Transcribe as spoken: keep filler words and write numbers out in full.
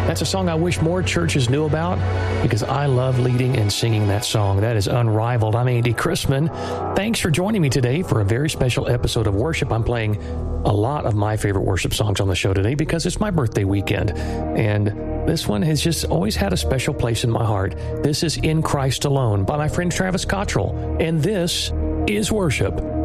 That's a song I wish more churches knew about because I love leading and singing that song. That is unrivaled. I'm Andy Chrisman. Thanks for joining me today for a very special episode of Worship. I'm playing a lot of my favorite worship songs on the show today because it's my birthday weekend. And this one has just always had a special place in my heart. This is In Christ Alone by my friend Travis Cottrell. And this is Worship.